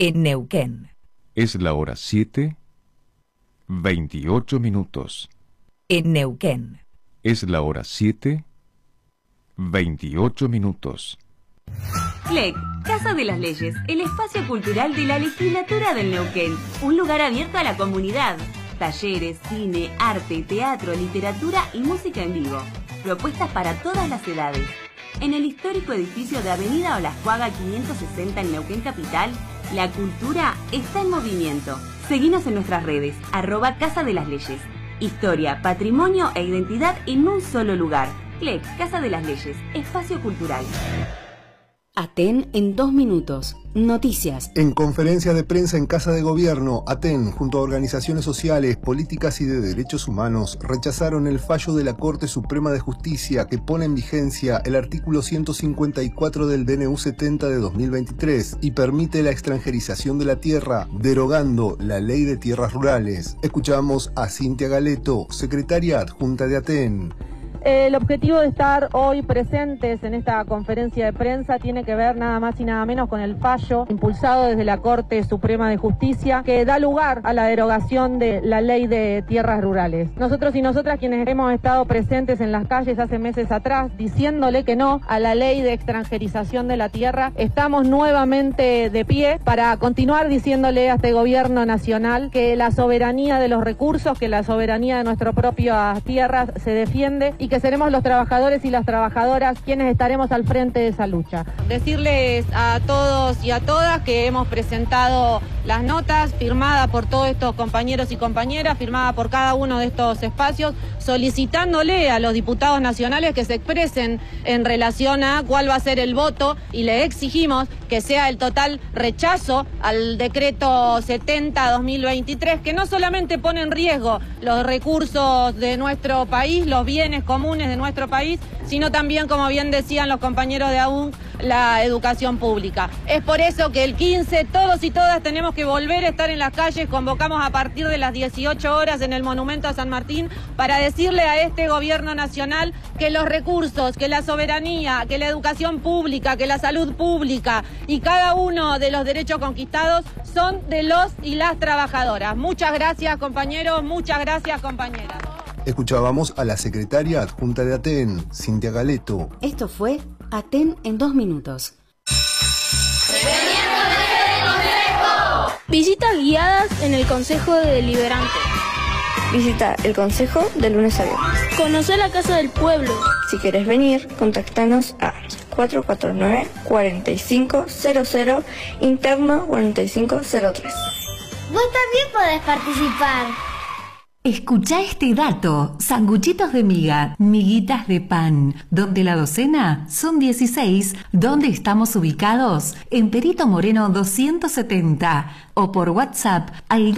en Neuquén. Es la hora 7:28. En Neuquén. Es la hora 7:28. CLEC, Casa de las Leyes, el espacio cultural de la legislatura del Neuquén. Un lugar abierto a la comunidad. Talleres, cine, arte, teatro, literatura y música en vivo. Propuestas para todas las edades. En el histórico edificio de Avenida Olascuaga 560 en Neuquén Capital, la cultura está en movimiento. Seguinos en nuestras redes, @Casa de las Leyes. Historia, patrimonio e identidad en un solo lugar. CLEC, Casa de las Leyes, espacio cultural. Aten en 2 minutos. Noticias. En conferencia de prensa en Casa de Gobierno, Aten, junto a organizaciones sociales, políticas y de derechos humanos, rechazaron el fallo de la Corte Suprema de Justicia que pone en vigencia el artículo 154 del DNU 70 de 2023 y permite la extranjerización de la tierra, derogando la Ley de Tierras Rurales. Escuchamos a Cintia Galeto, secretaria adjunta de Aten. El objetivo de estar hoy presentes en esta conferencia de prensa tiene que ver nada más y nada menos con el fallo impulsado desde la Corte Suprema de Justicia que da lugar a la derogación de la Ley de Tierras Rurales. Nosotros y nosotras, quienes hemos estado presentes en las calles hace meses atrás diciéndole que no a la Ley de extranjerización de la tierra, estamos nuevamente de pie para continuar diciéndole a este gobierno nacional que la soberanía de los recursos, que la soberanía de nuestras propias tierras se defiende y que seremos los trabajadores y las trabajadoras quienes estaremos al frente de esa lucha. Decirles a todos y a todas que hemos presentado las notas firmadas por todos estos compañeros y compañeras, firmadas por cada uno de estos espacios, solicitándole a los diputados nacionales que se expresen en relación a cuál va a ser el voto y le exigimos que sea el total rechazo al decreto 70-2023, que no solamente pone en riesgo los recursos de nuestro país, los bienes comunes de nuestro país, sino también, como bien decían los compañeros de AUN, la educación pública. Es por eso que el 15 todos y todas tenemos que volver a estar en las calles. Convocamos a partir de las 18 horas en el Monumento a San Martín para decirle a este gobierno nacional que los recursos, que la soberanía, que la educación pública, que la salud pública y cada uno de los derechos conquistados son de los y las trabajadoras. Muchas gracias, compañeros, muchas gracias, compañeras. Escuchábamos a la secretaria adjunta de Aten, Cintia Galeto. Esto fue Aten en 2 minutos. Visitas guiadas en el Consejo Deliberante. Visita el Consejo de lunes a viernes. Conocer la Casa del Pueblo. Si querés venir, contactanos a 449-4500, interno 4503. Vos también podés participar. Escucha este dato: sanguchitos de miga, miguitas de pan, donde la docena son 16. ¿Dónde estamos ubicados? En Perito Moreno 270 o por WhatsApp al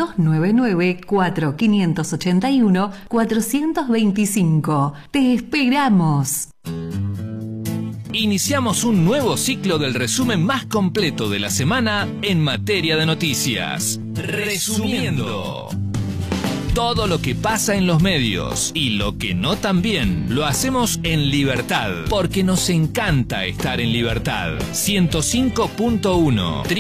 299-4581-425. ¡Te esperamos! Iniciamos un nuevo ciclo del resumen más completo de la semana en materia de noticias. Resumiendo. Todo lo que pasa en los medios y lo que no también lo hacemos en libertad, porque nos encanta estar en libertad. 105.1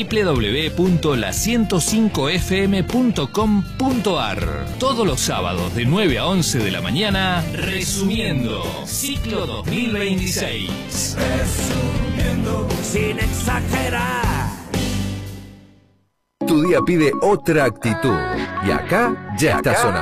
www.la105fm.com.ar. Todos los sábados de 9 a 11 de la mañana, Resumiendo, ciclo 2026. Resumiendo sin exagerar. Tu día pide otra actitud y acá ya está sonando.